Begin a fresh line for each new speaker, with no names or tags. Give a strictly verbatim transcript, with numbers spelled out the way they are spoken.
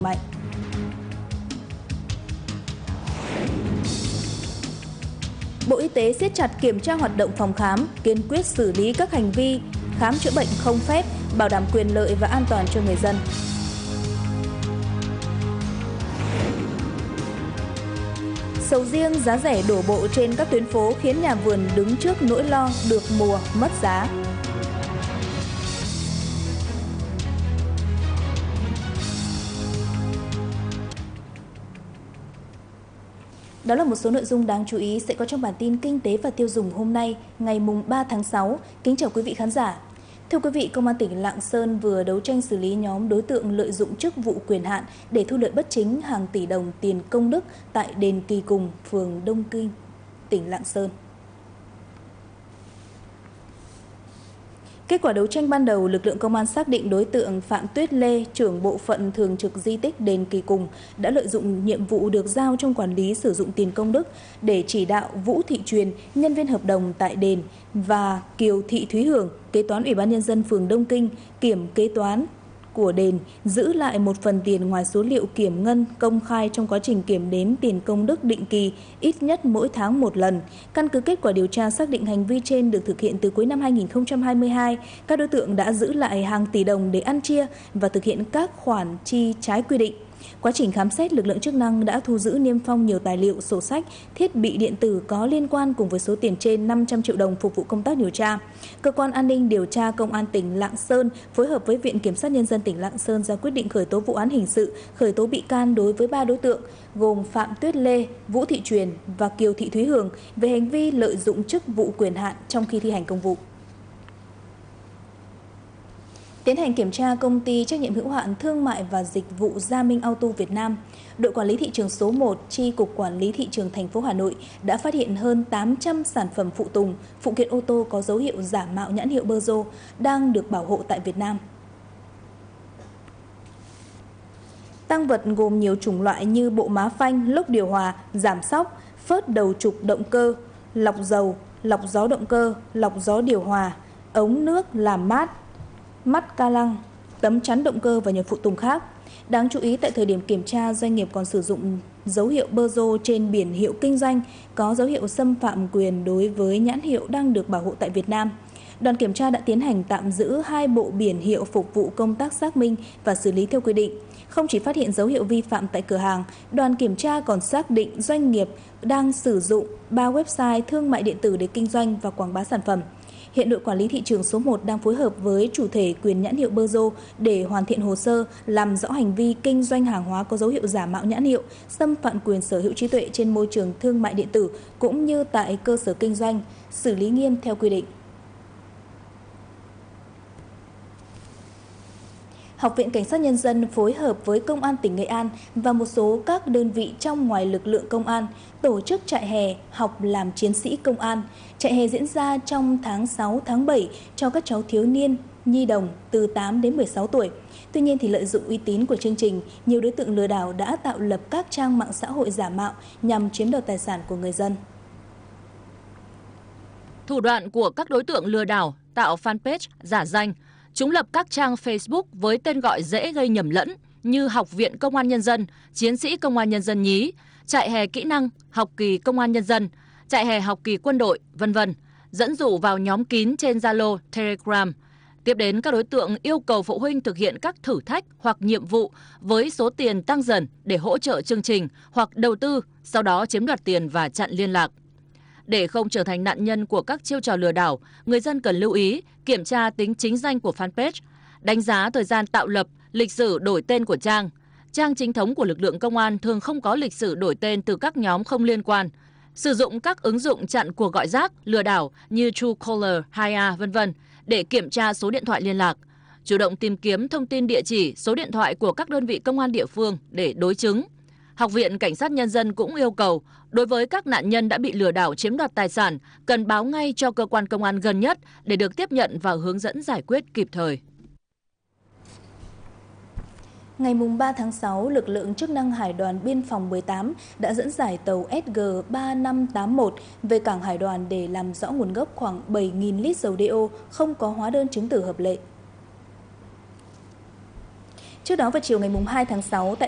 mạnh. Bộ Y tế siết chặt kiểm tra hoạt động phòng khám, kiên quyết xử lý các hành vi khám chữa bệnh không phép, bảo đảm quyền lợi và an toàn cho người dân. Sầu riêng giá rẻ đổ bộ trên các tuyến phố khiến nhà vườn đứng trước nỗi lo được mùa mất giá. Đó là một số nội dung đáng chú ý sẽ có trong bản tin kinh tế và tiêu dùng hôm nay, ngày mùng ba tháng sáu. Kính chào quý vị khán giả. Thưa quý vị, Công an tỉnh Lạng Sơn vừa đấu tranh xử lý nhóm đối tượng lợi dụng chức vụ quyền hạn để thu lợi bất chính hàng tỷ đồng tiền công đức tại đền Kỳ Cùng, phường Đông Kinh, tỉnh Lạng Sơn. Kết quả đấu tranh ban đầu, lực lượng công an xác định đối tượng Phạm Tuyết Lê, trưởng bộ phận thường trực di tích đền Kỳ Cùng, đã lợi dụng nhiệm vụ được giao trong quản lý sử dụng tiền công đức để chỉ đạo Vũ Thị Truyền, nhân viên hợp đồng tại đền, và Kiều Thị Thúy Hưởng, kế toán Ủy ban Nhân dân phường Đông Kinh, kiểm kế toán của đền, giữ lại một phần tiền ngoài số liệu kiểm ngân công khai trong quá trình kiểm đếm tiền công đức định kỳ, ít nhất mỗi tháng một lần. Căn cứ kết quả điều tra xác định hành vi trên được thực hiện từ cuối năm hai nghìn không trăm hai mươi hai, các đối tượng đã giữ lại hàng tỷ đồng để ăn chia và thực hiện các khoản chi trái quy định. Quá trình khám xét, lực lượng chức năng đã thu giữ niêm phong nhiều tài liệu, sổ sách, thiết bị điện tử có liên quan cùng với số tiền trên năm trăm triệu đồng phục vụ công tác điều tra. Cơ quan an ninh điều tra Công an tỉnh Lạng Sơn phối hợp với Viện Kiểm sát Nhân dân tỉnh Lạng Sơn ra quyết định khởi tố vụ án hình sự, khởi tố bị can đối với ba đối tượng gồm Phạm Tuyết Lê, Vũ Thị Truyền và Kiều Thị Thúy Hưởng về hành vi lợi dụng chức vụ quyền hạn trong khi thi hành công vụ. Tiến hành kiểm tra công ty trách nhiệm hữu hạn thương mại và dịch vụ Gia Minh Auto Việt Nam, đội quản lý thị trường số một, Chi cục Quản lý thị trường thành phố Hà Nội đã phát hiện hơn tám trăm sản phẩm phụ tùng, phụ kiện ô tô có dấu hiệu giả mạo nhãn hiệu Peugeot đang được bảo hộ tại Việt Nam. Tang vật gồm nhiều chủng loại như bộ má phanh, lốc điều hòa, giảm xóc, phớt đầu trục động cơ, lọc dầu, lọc gió động cơ, lọc gió điều hòa, ống nước làm mát, mắt ca lăng, tấm chắn động cơ và nhiều phụ tùng khác. Đáng chú ý, tại thời điểm kiểm tra, doanh nghiệp còn sử dụng dấu hiệu Peugeot trên biển hiệu kinh doanh, có dấu hiệu xâm phạm quyền đối với nhãn hiệu đang được bảo hộ tại Việt Nam. Đoàn kiểm tra đã tiến hành tạm giữ hai bộ biển hiệu phục vụ công tác xác minh và xử lý theo quy định. Không chỉ phát hiện dấu hiệu vi phạm tại cửa hàng, đoàn kiểm tra còn xác định doanh nghiệp đang sử dụng ba website thương mại điện tử để kinh doanh và quảng bá sản phẩm. Hiện đội quản lý thị trường số một đang phối hợp với chủ thể quyền nhãn hiệu Peugeot để hoàn thiện hồ sơ, làm rõ hành vi kinh doanh hàng hóa có dấu hiệu giả mạo nhãn hiệu, xâm phạm quyền sở hữu trí tuệ trên môi trường thương mại điện tử cũng như tại cơ sở kinh doanh, xử lý nghiêm theo quy định. Học viện Cảnh sát Nhân dân phối hợp với Công an tỉnh Nghệ An và một số các đơn vị trong ngoài lực lượng công an tổ chức trại hè học làm chiến sĩ công an. Trại hè diễn ra trong tháng sáu, tháng bảy cho các cháu thiếu niên, nhi đồng từ tám đến mười sáu tuổi. Tuy nhiên thì lợi dụng uy tín của chương trình, nhiều đối tượng lừa đảo đã tạo lập các trang mạng xã hội giả mạo nhằm chiếm đoạt tài sản của người dân.
Thủ đoạn của các đối tượng lừa đảo tạo fanpage giả danh. Chúng lập các trang Facebook với tên gọi dễ gây nhầm lẫn như Học viện Công an Nhân dân, Chiến sĩ Công an Nhân dân nhí, trại hè kỹ năng, học kỳ Công an Nhân dân, trại hè học kỳ quân đội, vân vân, dẫn dụ vào nhóm kín trên Zalo, Telegram. Tiếp đến, các đối tượng yêu cầu phụ huynh thực hiện các thử thách hoặc nhiệm vụ với số tiền tăng dần để hỗ trợ chương trình hoặc đầu tư, sau đó chiếm đoạt tiền và chặn liên lạc. Để không trở thành nạn nhân của các chiêu trò lừa đảo, người dân cần lưu ý, kiểm tra tính chính danh của fanpage, đánh giá thời gian tạo lập, lịch sử đổi tên của trang. Trang chính thống của lực lượng công an thường không có lịch sử đổi tên từ các nhóm không liên quan. Sử dụng các ứng dụng chặn cuộc gọi rác, lừa đảo như Truecaller, Hiya, vân vân để kiểm tra số điện thoại liên lạc. Chủ động tìm kiếm thông tin địa chỉ, số điện thoại của các đơn vị công an địa phương để đối chứng. Học viện Cảnh sát Nhân dân cũng yêu cầu, đối với các nạn nhân đã bị lừa đảo chiếm đoạt tài sản, cần báo ngay cho cơ quan công an gần nhất để được tiếp nhận và hướng dẫn giải quyết kịp thời.
Ngày ba tháng sáu, lực lượng chức năng Hải đoàn Biên phòng mười tám đã dẫn giải tàu S G ba năm tám một về cảng Hải đoàn để làm rõ nguồn gốc khoảng bảy nghìn lít dầu đê ô không có hóa đơn chứng từ hợp lệ. Trước đó vào chiều ngày hai tháng sáu, tại